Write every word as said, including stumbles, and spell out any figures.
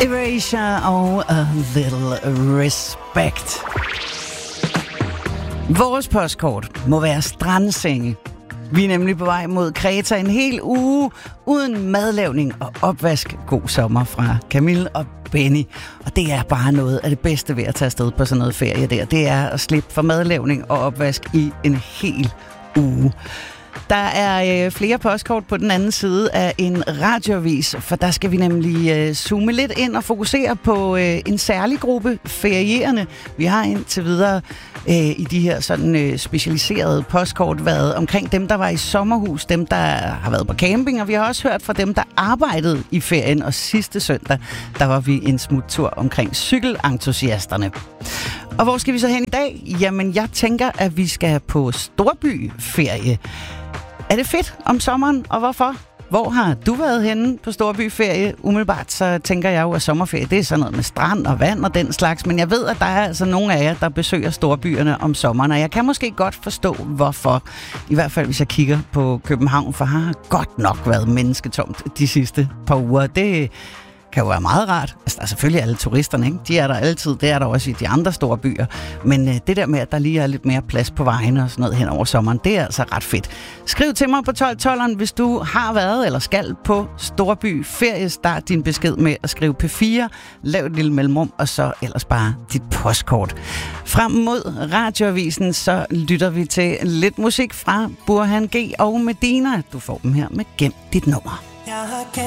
Erasure og A Little Respect. Vores postkort må være strandsenge. Vi er nemlig på vej mod Kreta en hel uge uden madlavning og opvask. God sommer fra Camille og Benny. Og det er bare noget af det bedste ved at tage afsted på sådan noget ferie der. Det er at slippe for madlavning og opvask i en hel uge. Der er øh, flere postkort på den anden side af en radioavis, for der skal vi nemlig øh, zoome lidt ind og fokusere på øh, en særlig gruppe ferierende. Vi har indtil videre øh, i de her sådan øh, specialiserede postkort været omkring dem, der var i sommerhus, dem, der har været på camping, og vi har også hørt fra dem, der arbejdede i ferien. Og sidste søndag, der var vi en smuttur omkring cykelentusiasterne. Og hvor skal vi så hen i dag? Jamen, jeg tænker, at vi skal på storbyferie. Er det fedt om sommeren, og hvorfor? Hvor har du været henne på storbyferie? Umiddelbart så tænker jeg jo, at sommerferie, det er sådan noget med strand og vand og den slags, men jeg ved, at der er altså nogle af jer, der besøger storbyerne om sommeren, og jeg kan måske godt forstå, hvorfor. I hvert fald, hvis jeg kigger på København, for har godt nok været mennesketomt de sidste par uger. Det kan jo være meget rart. Altså, der er selvfølgelig alle turisterne, ikke? De er der altid. Det er der også i de andre store byer. Men øh, det der med, at der lige er lidt mere plads på vejene og sådan noget hen over sommeren, det er altså ret fedt. Skriv til mig på tolv tolv, hvis du har været eller skal på storby ferie. Start din besked med at skrive P fire, lav et lille mellemrum, og så ellers bare dit postkort. Frem mod radioavisen, så lytter vi til lidt musik fra Burhan G og Medina. Du får dem her med Gem dit nummer.